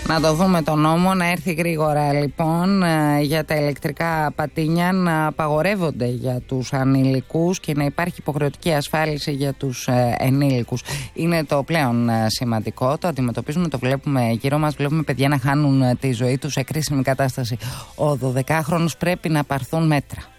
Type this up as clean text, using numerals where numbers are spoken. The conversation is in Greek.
Να το δούμε το νόμο, να έρθει γρήγορα λοιπόν για τα ηλεκτρικά πατίνια, να απαγορεύονται για τους ανηλικούς και να υπάρχει υποχρεωτική ασφάλιση για τους ενήλικους. Είναι το πλέον σημαντικό, το αντιμετωπίζουμε, το βλέπουμε γύρω μας, βλέπουμε παιδιά να χάνουν τη ζωή τους σε κρίσιμη κατάσταση. Ο 12χρονος πρέπει να πάρθουν μέτρα.